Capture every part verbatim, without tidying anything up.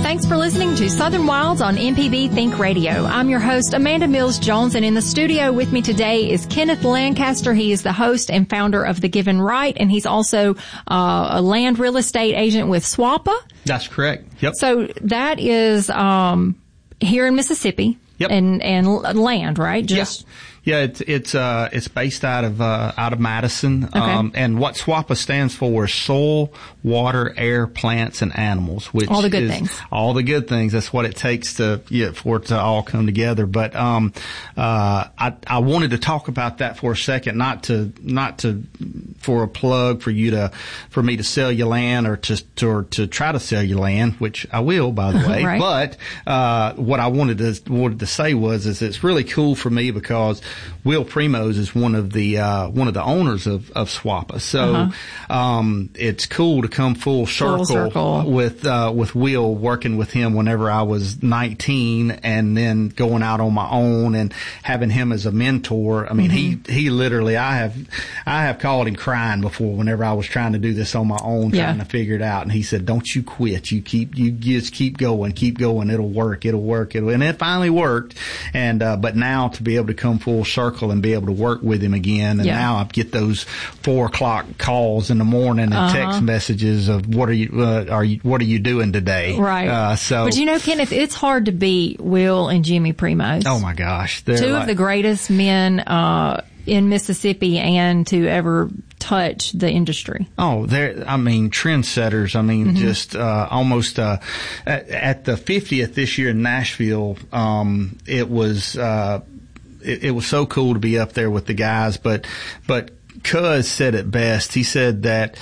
Thanks for listening to Southern Wilds on M P B Think Radio. I'm your host, Amanda Mills Jones, and in the studio with me today is Kenneth Lancaster. He is the host and founder of The Given Right, and he's also uh, a land real estate agent with SWAPA. That's correct. Yep. So that is um, here in Mississippi. Yep. And and land, right? Just yeah. Yeah, it's it's uh it's based out of uh out of Madison. Okay. Um and what SWAPA stands for is soil, water, air, plants, and animals, which all the good is things. All the good things. That's what it takes to yeah, for it to all come together. But um uh I I wanted to talk about that for a second, not to not to for a plug for you to for me to sell you land or to to or to try to sell you land, which I will, by the way. Right. But uh what I wanted to wanted to say was is it's really cool for me because Will Primos is one of the uh one of the owners of of SWAPA, so uh-huh. um it's cool to come full circle, full circle. with uh with Will, working with him whenever I was nineteen, and then going out on my own and having him as a mentor. I mean, mm-hmm. he he literally I have I have called him crying before whenever I was trying to do this on my own, yeah. trying to figure it out, and he said, "Don't you quit. You keep you just keep going, keep going. It'll work. It'll work." It'll, and it finally worked. And uh but now to be able to come full circle and be able to work with him again, and yeah. now I get those four o'clock calls in the morning and uh-huh. text messages of what are you uh, are you what are you doing today? Right. Uh, so, but you know, Kenneth, it's hard to beat Will and Jimmy Primos. Oh my gosh, two like, of the greatest men uh in Mississippi and to ever touch the industry. Oh, they're, I mean, trendsetters. I mean, mm-hmm. just, uh, almost, uh, at, at the fiftieth this year in Nashville, um, it was, uh, it, it was so cool to be up there with the guys, but, but Cuz said it best. He said that,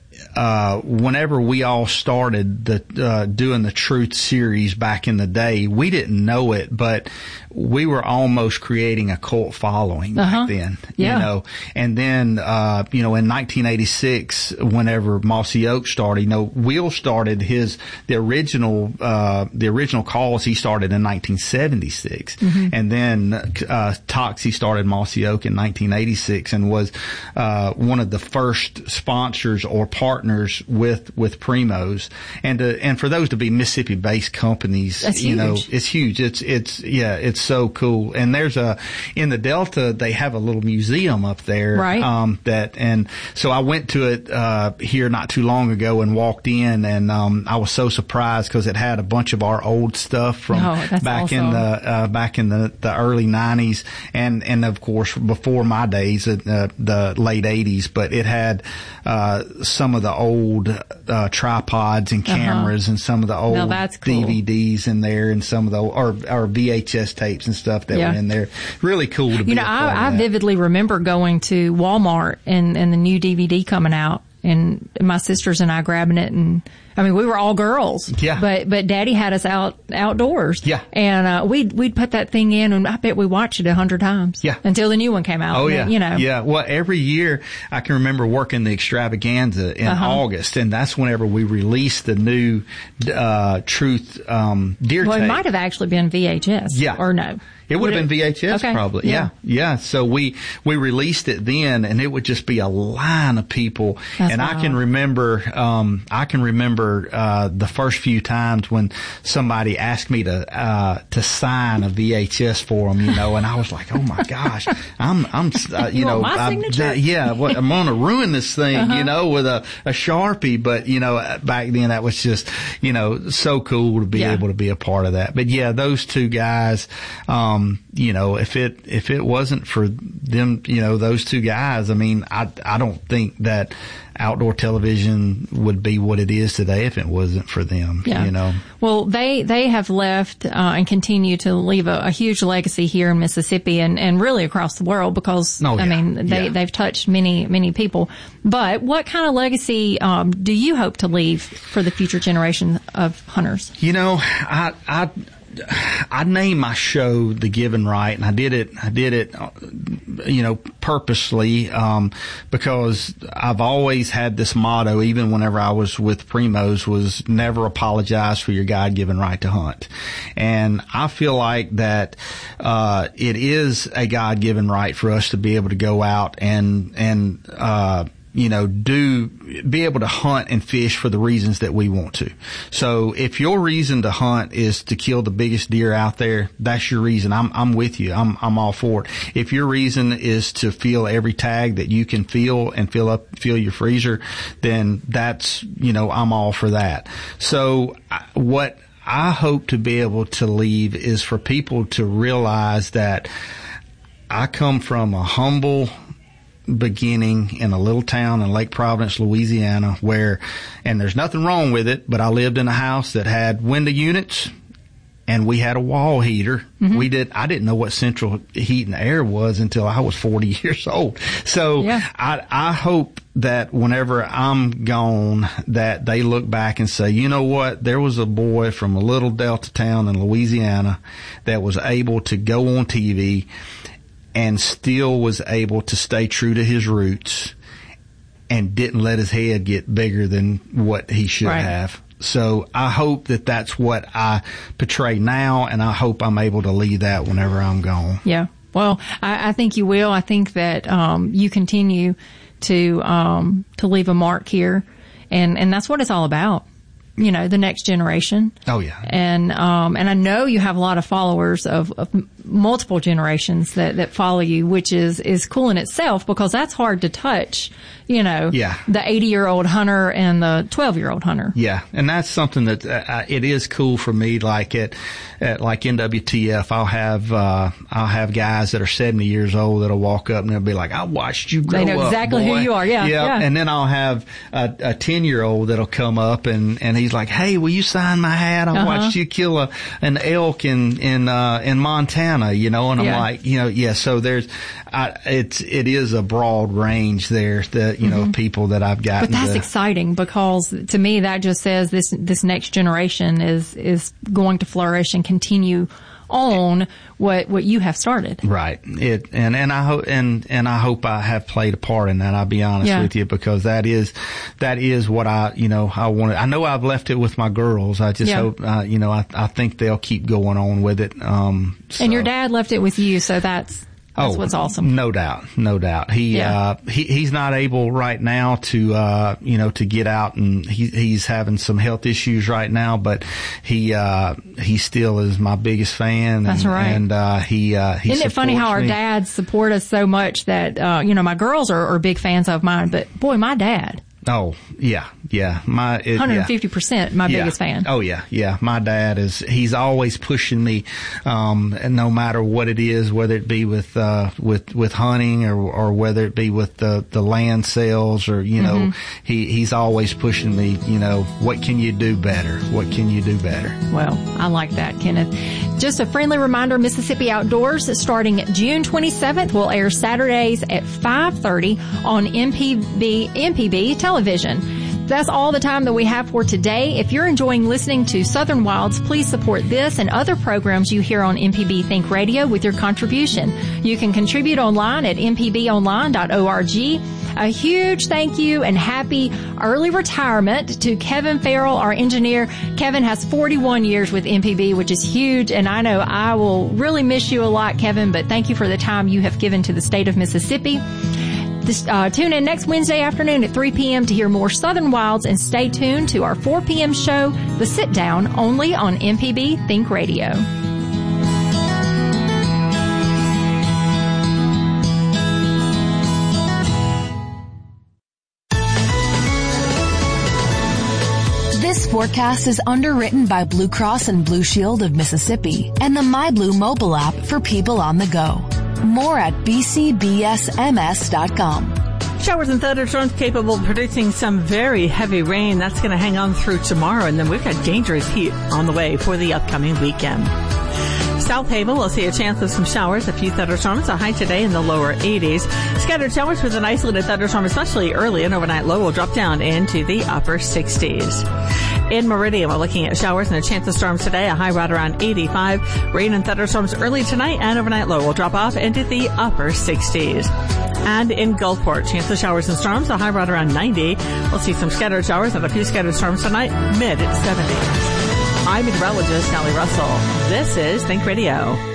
uh, whenever we all started the, uh, doing the Truth series back in the day, we didn't know it, but we were almost creating a cult following uh-huh. back then, yeah. you know, and then, uh, you know, in nineteen eighty-six, whenever Mossy Oak started, you know, Will started his, the original, uh, the original calls he started in nineteen seventy-six. Mm-hmm. And then, uh, Toxie started Mossy Oak in nineteen eighty-six and was, uh, one of the first sponsors or partners with, with Primos. And, uh, and for those to be Mississippi based companies, That's you huge. know, it's huge. It's, it's, yeah, it's so cool. And there's a, in the Delta, they have a little museum up there. Right. Um, that, and so I went to it, uh, here not too long ago and walked in, and, um, I was so surprised because it had a bunch of our old stuff from oh, that's back awesome. in the, uh, back in the, the early nineties and, and of course before my days, uh, the late eighties, but it had, uh, some of the old, uh, tripods and cameras uh-huh. and some of the old that's cool. D V Ds in there and some of the, or, or V H S tapes and stuff that yeah. were in there. Really cool to be You know, a part I, of I that. vividly remember going to Walmart and, and the new D V D coming out, and my sisters and I grabbing it, and I mean, we were all girls. Yeah. But, but Daddy had us out, outdoors. Yeah. And, uh, we'd, we'd put that thing in, and I bet we watched it a hundred times. Yeah. Until the new one came out. Oh, yeah. You know. Yeah. Well, every year I can remember working the extravaganza in uh-huh. August, and that's whenever we released the new, uh, Truth, um, deer Well, tape. it might have actually been V H S. Yeah. Or no. It would have been V H S okay. probably. Yeah. yeah. Yeah. So we, we released it then, and it would just be a line of people. That's and wild. I can remember, um, I can remember, uh, the first few times when somebody asked me to, uh, to sign a V H S for them, you know, and I was like, oh my gosh, I'm, I'm, uh, you, You know, want my I, signature? yeah, what, I'm going to ruin this thing, uh-huh. you know, with a, a Sharpie. But, you know, back then that was just, you know, so cool to be yeah. able to be a part of that. But yeah, those two guys, um, you know, if it, if it wasn't for them, you know, those two guys, I mean, I, I don't think that outdoor television would be what it is today if it wasn't for them, yeah. you know. Well, they, they have left, uh, and continue to leave a, a huge legacy here in Mississippi and, and really across the world because, oh, yeah. I mean, they, yeah. they've touched many, many people. But what kind of legacy, um, do you hope to leave for the future generation of hunters? You know, I, I, I named my show The Given Right, and I did it, I did it, you know, purposely, um, because I've always had this motto, even whenever I was with Primos, was never apologize for your God-given right to hunt. And I feel like that, uh, it is a God-given right for us to be able to go out and, and, uh, you know, do be able to hunt and fish for the reasons that we want to. So if your reason to hunt is to kill the biggest deer out there, that's your reason. I'm, I'm with you. I'm, I'm all for it. If your reason is to fill every tag that you can fill and fill up, fill your freezer, then that's, you know, I'm all for that. So what I hope to be able to leave is for people to realize that I come from a humble beginning in a little town in Lake Providence, Louisiana, where, and there's nothing wrong with it, but I lived in a house that had window units and we had a wall heater. Mm-hmm. We did, I didn't know what central heat and air was until I was forty years old. So yeah. I, I hope that whenever I'm gone, that they look back and say, you know what, there was a boy from a little Delta town in Louisiana that was able to go on T V and still was able to stay true to his roots and didn't let his head get bigger than what he should right. have. So I hope that that's what I portray now, and I hope I'm able to leave that whenever I'm gone. Yeah. Well, I, I think you will. I think that um, you continue to um, to leave a mark here, and, and that's what it's all about. You know, the next generation. Oh yeah. And, um, and I know you have a lot of followers of, of multiple generations that, that follow you, which is, is cool in itself because that's hard to touch, you know, yeah. the eighty year old hunter and the twelve year old hunter. Yeah. And that's something that, uh, it is cool for me. Like at, at like N W T F, I'll have, uh, I'll have guys that are seventy years old that'll walk up and they'll be like, I watched you grow up. They know exactly boy. who you are. Yeah, yeah. Yeah. And then I'll have a, a ten year old that'll come up and, and he's like, hey, will you sign my hat? I uh-huh. watched you kill a, an elk in, in, uh, in Montana, you know, and I'm yeah. like, you know, yeah, so there's, I, it's, it is a broad range there that, you mm-hmm. know, people that I've gotten. But that's to, exciting because to me that just says this, this next generation is, is going to flourish and continue on what, what you have started. Right. It, and, and I hope, and, and I hope I have played a part in that. I'll be honest yeah. with you because that is, that is what I, you know, I wanted. I know I've left it with my girls. I just yeah. hope, uh, you know, I, I think they'll keep going on with it. Um, so. And your dad left it with you. So that's, That's oh, what's awesome. No doubt. No doubt. He, yeah. uh, he, he's not able right now to, uh, you know, to get out and he, he's having some health issues right now, but he, uh, he still is my biggest fan. And, That's right. And, uh, he, uh, he Isn't it funny how our me. dads support us so much that, uh, you know, my girls are, are big fans of mine, but boy, my dad. Oh, yeah, yeah. My, it, one hundred fifty percent yeah. my yeah. biggest fan. Oh, yeah, yeah. My dad is, he's always pushing me, um, and no matter what it is, whether it be with, uh, with, with hunting or, or whether it be with the, the land sales or, you know, mm-hmm. he, he's always pushing me, you know, what can you do better? What can you do better? Well, I like that, Kenneth. Just a friendly reminder, Mississippi Outdoors starting June twenty-seventh will air Saturdays at five thirty on M P B, M P B television. That's all the time that we have for today. If you're enjoying listening to Southern Wilds, please support this and other programs you hear on M P B Think Radio with your contribution. You can contribute online at m p b online dot org. A huge thank you and happy early retirement to Kevin Farrell, our engineer. Kevin has forty-one years with M P B, which is huge, and I know I will really miss you a lot, Kevin, but thank you for the time you have given to the state of Mississippi. This, uh, tune in next Wednesday afternoon at three p.m. to hear more Southern Wilds, and stay tuned to our four p.m. show, The Sit Down, only on M P B Think Radio. This forecast is underwritten by Blue Cross and Blue Shield of Mississippi and the MyBlue mobile app for people on the go. More at b c b s m s dot com. Showers and thunderstorms capable of producing some very heavy rain. That's going to hang on through tomorrow, and then we've got dangerous heat on the way for the upcoming weekend. South Haven will see a chance of some showers, a few thunderstorms, a high today in the lower eighties. Scattered showers with an isolated thunderstorm, especially early, and overnight low will drop down into the upper sixties. In Meridian, we're looking at showers and a chance of storms today, a high right around eighty-five. Rain and thunderstorms early tonight, and overnight low will drop off into the upper sixties. And in Gulfport, chance of showers and storms, a high right around ninety. We'll see some scattered showers and a few scattered storms tonight, mid seventies. I'm meteorologist Sally Russell. This is Think Radio.